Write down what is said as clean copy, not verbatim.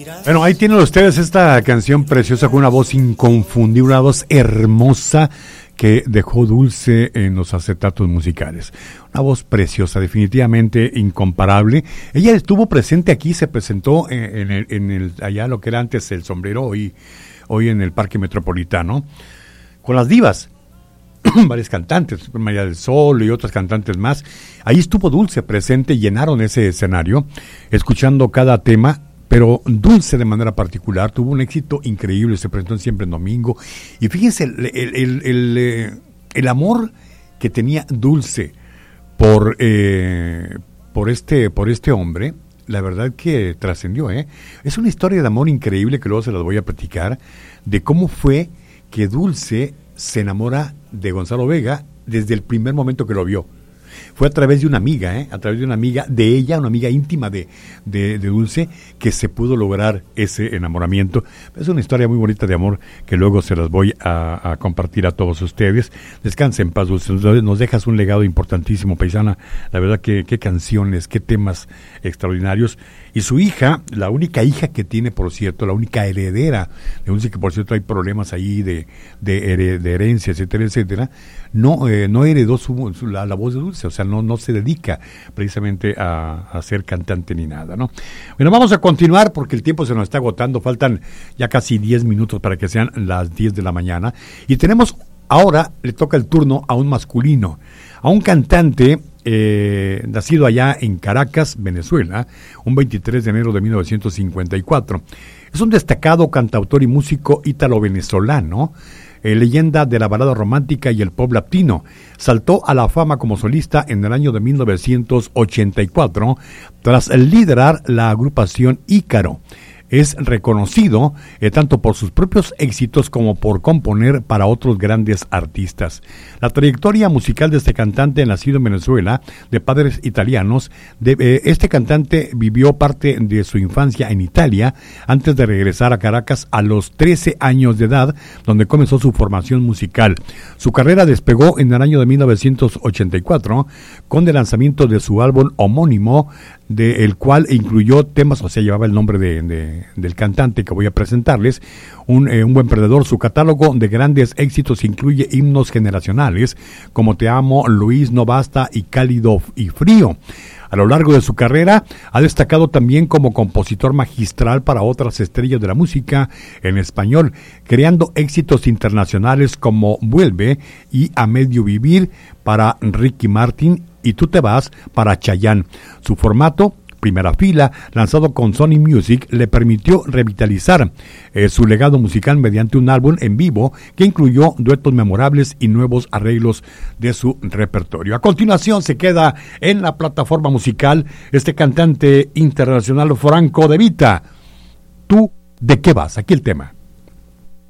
Bueno, ahí tienen ustedes esta canción preciosa con una voz inconfundible, una voz hermosa que dejó Dulce en los acetatos musicales. Una voz preciosa, definitivamente incomparable. Ella estuvo presente aquí, se presentó en el allá lo que era antes el Sombrero, hoy en el Parque Metropolitano, con las divas. Varios cantantes, María del Sol y otros cantantes más. Ahí estuvo Dulce presente, llenaron ese escenario, escuchando cada tema, pero Dulce de manera particular tuvo un éxito increíble, se presentó Siempre en Domingo. Y fíjense el amor que tenía Dulce por este hombre, la verdad que trascendió, ¿eh? Es una historia de amor increíble que luego se las voy a platicar, de cómo fue que Dulce se enamora de Gonzalo Vega desde el primer momento que lo vio. Fue a través de una amiga, de ella, una amiga íntima de Dulce, que se pudo lograr ese enamoramiento. Es una historia muy bonita de amor que luego se las voy a compartir a todos ustedes. Descanse en paz, Dulce. Nos dejas un legado importantísimo, paisana. La verdad que qué canciones, qué temas extraordinarios. Y su hija, la única hija que tiene, por cierto, la única heredera de Dulce, que por cierto hay problemas ahí de herencia, etcétera, etcétera, no heredó la voz de Dulce, o sea, no se dedica precisamente a ser cantante ni nada, ¿no? Bueno, vamos a continuar porque el tiempo se nos está agotando, faltan ya casi 10 minutos para que sean las 10 de la mañana, y tenemos, ahora le toca el turno a un masculino, a un cantante nacido allá en Caracas, Venezuela, un 23 de enero de 1954. Es un destacado cantautor y músico ítalo-venezolano, leyenda de la balada romántica y el pop latino. Saltó a la fama como solista en el año de 1984 tras liderar la agrupación Ícaro. Es reconocido tanto por sus propios éxitos como por componer para otros grandes artistas. La trayectoria musical de este cantante, nacido en Venezuela, de padres italianos, este cantante vivió parte de su infancia en Italia antes de regresar a Caracas a los 13 años de edad, donde comenzó su formación musical. Su carrera despegó en el año de 1984 con el lanzamiento de su álbum homónimo, el cual incluyó temas, o sea, llevaba el nombre del cantante que voy a presentarles, un buen perdedor. Su catálogo de grandes éxitos incluye himnos generacionales como Te Amo, Luis, No Basta y Cálido y Frío. A lo largo de su carrera ha destacado también como compositor magistral para otras estrellas de la música en español, creando éxitos internacionales como Vuelve y A Medio Vivir para Ricky Martin y Tú Te Vas para Chayanne. Su formato, primera fila, lanzado con Sony Music, le permitió revitalizar su legado musical mediante un álbum en vivo que incluyó duetos memorables y nuevos arreglos de su repertorio. A continuación se queda en la plataforma musical este cantante internacional Franco De Vita. ¿Tú de qué vas? Aquí el tema.